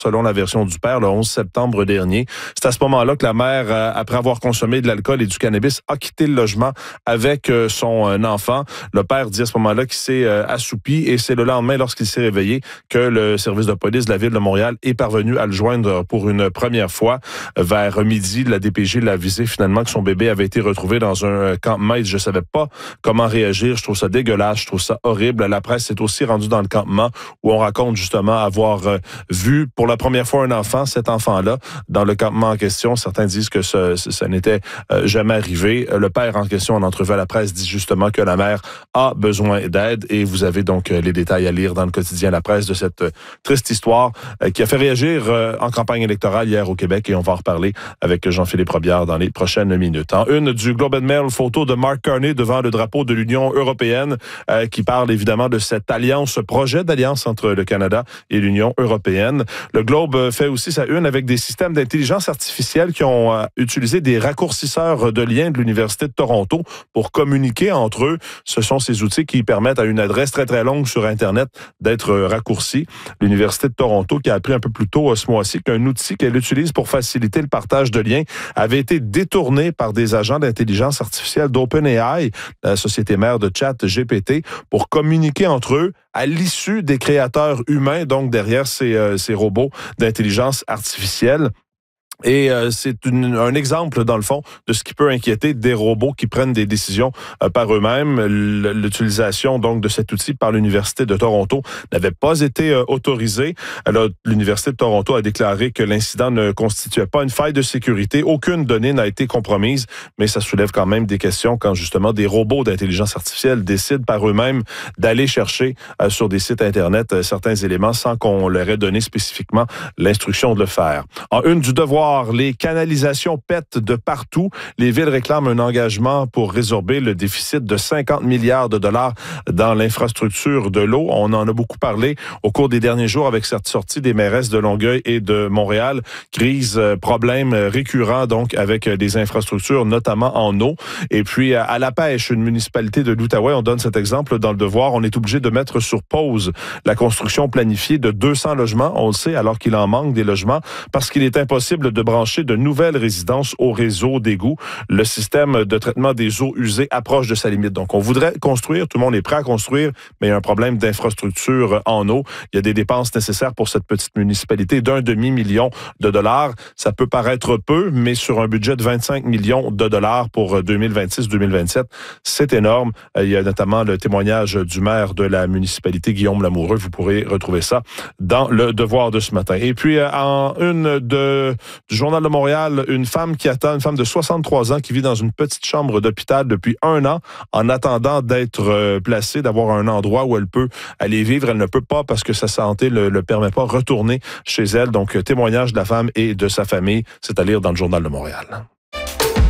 selon la version du père, le 11 septembre dernier. C'est à ce moment-là que la mère, après avoir consommé de l'alcool et du cannabis, a quitté le logement avec son enfant. Le père dit à ce moment-là qu'il s'est assoupi et c'est le lendemain, lorsqu'il s'est réveillé, que le service de police de la Ville de Montréal est parvenu à le joindre pour une première fois. Vers midi, la DPJ l'a avisé finalement que son bébé avait été retrouvé dans un campement. Je ne savais pas comment réagir. Je trouve ça dégueulasse. Je trouve ça horrible. La presse s'est aussi rendue dans le campement où on raconte justement avoir vu pour la première fois un enfant, cet enfant-là, dans le campement en question. Certains disent que ça n'était jamais arrivé. Le père en question, en entrevue à la presse, dit justement que la mère a besoin d'aide et vous avez donc les détails à lire dans le quotidien La Presse de cette triste histoire qui a fait réagir en campagne électorale hier au Québec et on va en reparler avec Jean-Philippe Robillard dans les prochaines minutes. En une du Globe and Mail, photo de Mark Carney devant le drapeau de l'Union européenne qui parle évidemment de cette alliance, ce projet d'alliance entre le Canada et l'Union européenne. Le Globe fait aussi sa une avec des systèmes d'intelligence artificielle qui ont utilisé des raccourcisseurs de liens de l'Université de Toronto pour communiquer entre eux. Ce sont ces outils qui permettent à une adresse très très longue sur Internet d'être raccourcie. L'Université de Toronto qui a appris un peu plus tôt ce mois-ci qu'un outil qu'elle utilise pour faciliter le partage de liens avait été détourné par des agents d'intelligence artificielle d'OpenAI, la société mère de ChatGPT, pour communiquer entre eux à l'issue des créateurs humains, donc derrière ces robots d'intelligence artificielle. Et c'est un exemple, dans le fond, de ce qui peut inquiéter des robots qui prennent des décisions par eux-mêmes. L'utilisation donc de cet outil par l'Université de Toronto n'avait pas été autorisée. Alors, l'Université de Toronto a déclaré que l'incident ne constituait pas une faille de sécurité. Aucune donnée n'a été compromise, mais ça soulève quand même des questions quand justement des robots d'intelligence artificielle décident par eux-mêmes d'aller chercher sur des sites Internet certains éléments sans qu'on leur ait donné spécifiquement l'instruction de le faire. En une du Devoir, les canalisations pètent de partout. Les villes réclament un engagement pour résorber le déficit de 50 milliards de dollars dans l'infrastructure de l'eau. On en a beaucoup parlé au cours des derniers jours avec cette sortie des mairesses de Longueuil et de Montréal. Crise, problème récurrent donc avec des infrastructures, notamment en eau. Et puis à la pêche, une municipalité de l'Outaouais, on donne cet exemple dans le Devoir, on est obligé de mettre sur pause la construction planifiée de 200 logements, on le sait, alors qu'il en manque des logements, parce qu'il est impossible de brancher de nouvelles résidences au réseau d'égouts. Le système de traitement des eaux usées approche de sa limite. Donc, on voudrait construire, tout le monde est prêt à construire, mais il y a un problème d'infrastructure en eau. Il y a des dépenses nécessaires pour cette petite municipalité d'1 demi-million de dollars. Ça peut paraître peu, mais sur un budget de 25 millions de dollars pour 2026-2027, c'est énorme. Il y a notamment le témoignage du maire de la municipalité, Guillaume Lamoureux. Vous pourrez retrouver ça dans le Devoir de ce matin. Et puis, en une du Journal de Montréal, une femme de 63 ans qui vit dans une petite chambre d'hôpital depuis 1 an en attendant d'être placée, d'avoir un endroit où elle peut aller vivre. Elle ne peut pas parce que sa santé ne le permet pas retourner chez elle. Donc, témoignage de la femme et de sa famille, c'est à lire dans le Journal de Montréal.